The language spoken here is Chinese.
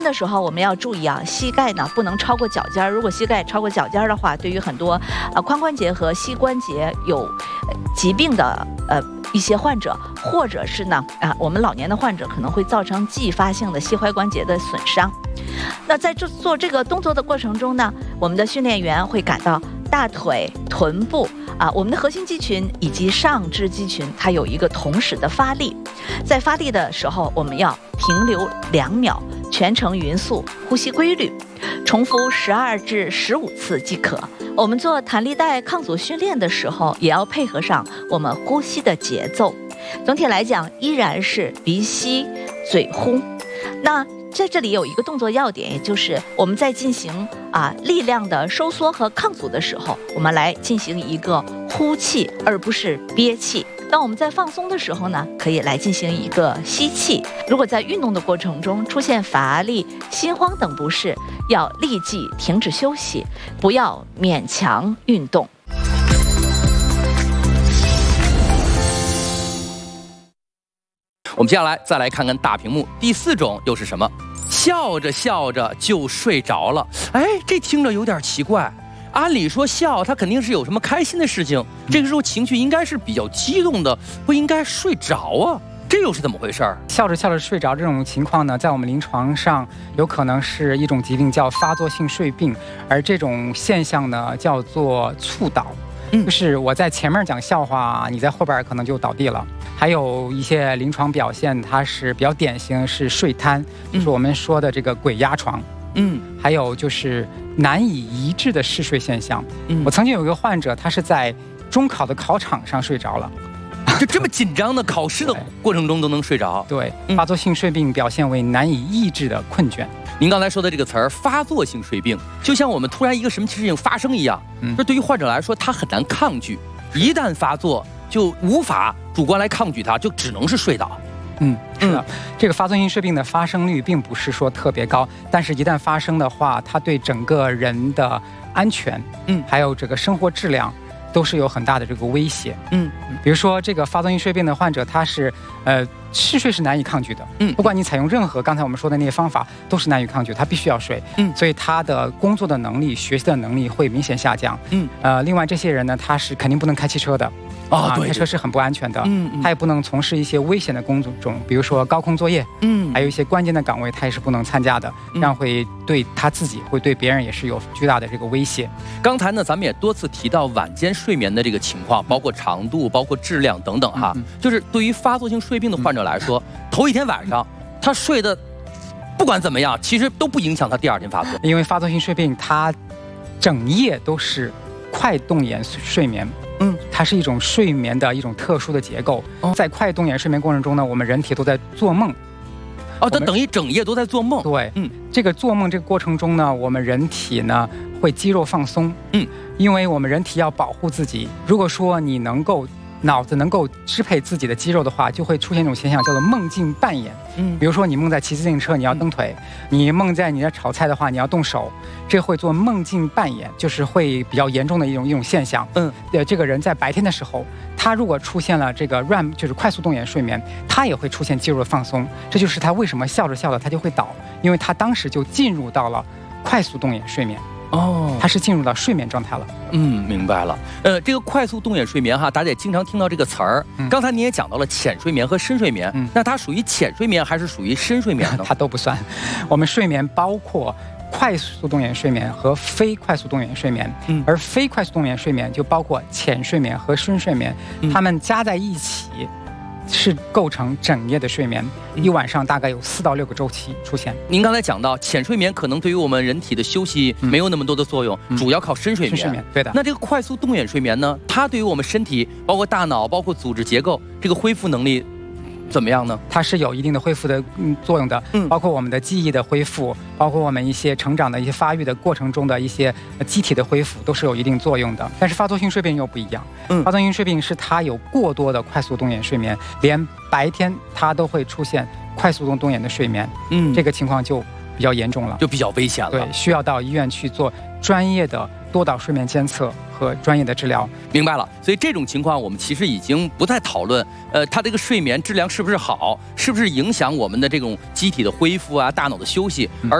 的时候我们要注意啊，膝盖呢不能超过脚尖儿。如果膝盖超过脚尖儿的话，对于很多髋关节和膝关节有疾病的一些患者，或者是呢我们老年的患者可能会造成继发性的膝踝关节的损伤。那在做这个动作的过程中呢，我们的训练员会感到大腿、臀部我们的核心肌群以及上肢肌群，它有一个同时的发力。在发力的时候，我们要停留2秒，全程匀速，呼吸规律，重复12至15次即可。我们做弹力带抗阻训练的时候，也要配合上我们呼吸的节奏。总体来讲，依然是鼻吸、嘴呼。那在这里有一个动作要点，也就是我们在进行力量的收缩和抗阻的时候，我们来进行一个呼气，而不是憋气。当我们在放松的时候呢，可以来进行一个吸气。如果在运动的过程中出现乏力、心慌等不适，要立即停止休息，不要勉强运动。 我们接下来再来看看大屏幕第4种又是什么？笑着笑着就睡着了。哎，这听着有点奇怪。按理说笑，它肯定是有什么开心的事情，这个时候情绪应该是比较激动的，不应该睡着啊。这又是怎么回事？ 笑着笑着睡着这种情况呢，在我们临床上有可能是一种疾病，叫发作性睡病，而这种现象呢叫做猝倒。就是我在前面讲笑话，你在后边可能就倒地了。还有一些临床表现，它是比较典型，是睡瘫，就是我们说的这个鬼压床。还有就是难以移置的嗜睡现象。我曾经有一个患者，他是在中考的考场上睡着了。 就这么紧张的考试的过程中都能睡着？ 对，发作性睡病表现为难以抑制的困倦。 您刚才说的这个词儿，发作性睡病，就像我们突然一个什么事情发生一样，这对于患者来说，他很难抗拒，一旦发作就无法主观来抗拒它，就只能是睡倒。 是的，这个发作性睡病的发生率并不是说特别高，但是一旦发生的话，它对整个人的安全，还有这个生活质量，都是有很大的这个威胁。比如说这个发作性睡病的患者，他是嗜睡是难以抗拒的。不管你采用任何刚才我们说的那些方法，都是难以抗拒，他必须要睡。所以他的工作的能力、学习的能力会明显下降。另外这些人呢，他是肯定不能开汽车的。开车是很不安全的。他也不能从事一些危险的工作中，比如说高空作业。还有一些关键的岗位，他也是不能参加的，这样会对他自己，会对别人也是有巨大的这个威胁。 刚才呢，咱们也多次提到晚间睡眠的这个情况，包括长度、包括质量等等哈。就是对于发作性睡病的患者来说，头一天晚上他睡的不管怎么样，其实都不影响他第2天发作。 因为发作性睡病，它整夜都是快动眼睡眠。它是一种睡眠的一种特殊的结构。在快动眼睡眠过程中呢，我们人体都在做梦。 它等于整夜都在做梦。 对，这个做梦这个过程中呢，我们人体呢会肌肉放松。因为我们人体要保护自己。如果说你脑子能够支配自己的肌肉的话，就会出现一种现象，叫做梦境扮演。比如说你梦在骑自行车，你要蹬腿；你梦在你在炒菜的话，你要动手。这会做梦境扮演，就是会比较严重的一种现象。这个人在白天的时候，他如果出现了这个就是快速动眼睡眠，他也会出现肌肉的放松。这就是他为什么笑着笑着他就会倒，因为他当时就进入到了快速动眼睡眠。他是进入到睡眠状态了。 明白了。这个快速动眼睡眠哈，大家也经常听到这个词儿。刚才你也讲到了浅睡眠和深睡眠，那它属于浅睡眠还是属于深睡眠呢？ 它都不算。我们睡眠包括快速动眼睡眠和非快速动眼睡眠，而非快速动眼睡眠就包括浅睡眠和深睡眠，它们加在一起是构成整夜的睡眠，一晚上大概有4到6个周期出现。 您刚才讲到浅睡眠可能对于我们人体的休息没有那么多的作用，主要靠深睡眠。 深睡眠，对的。 那这个快速动眼睡眠呢？它对于我们身体，包括大脑、包括组织结构，这个恢复能力怎么样呢？ 它是有一定的恢复的作用的，包括我们的记忆的恢复，包括我们一些成长的一些发育的过程中的一些机体的恢复，都是有一定作用的。但是发作性睡病又不一样。发作性睡病是它有过多的快速动眼睡眠，连白天它都会出现快速动眼的睡眠。这个情况就比较严重了， 就比较危险了。 对，需要到医院去做专业的多导睡眠监测和专业的治疗。 明白了，所以这种情况我们其实已经不再讨论，他这个睡眠质量是不是好，是不是影响我们的这种机体的恢复啊、大脑的休息，而